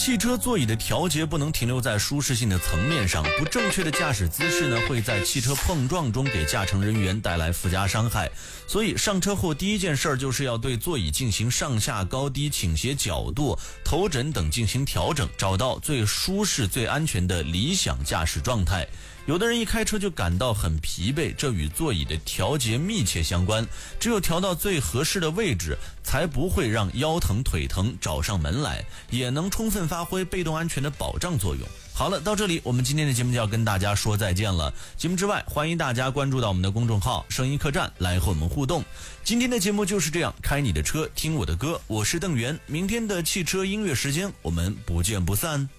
汽车座椅的调节不能停留在舒适性的层面上，不正确的驾驶姿势呢，会在汽车碰撞中给驾乘人员带来附加伤害。所以上车后第一件事就是要对座椅进行上下高低倾斜角度、头枕等进行调整，找到最舒适最安全的理想驾驶状态。有的人一开车就感到很疲惫，这与座椅的调节密切相关，只有调到最合适的位置，才不会让腰疼腿疼找上门来，也能充分发挥被动安全的保障作用。好了，到这里我们今天的节目就要跟大家说再见了。节目之外，欢迎大家关注到我们的公众号声音客栈来和我们互动。今天的节目就是这样，开你的车听我的歌，我是邓源，明天的汽车音乐时间我们不见不散。